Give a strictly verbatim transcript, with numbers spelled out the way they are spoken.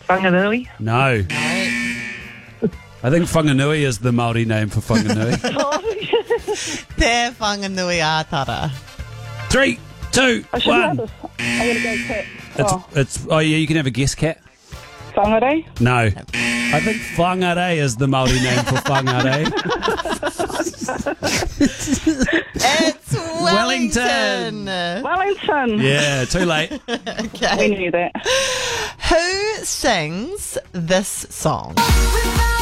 Whanganui. No. I think Whanganui is the Māori name for Whanganui. Te whanganui ātara. Three, two, I should know one. this. I'm going to go Cat. It's, Oh, it's, oh, yeah, you can have a guess, Kat. Whangarei. No. I think Whangarei is the Māori name for Whangarei. It's Wellington. Wellington. Yeah, too late. We Okay. knew that. Who sings this song?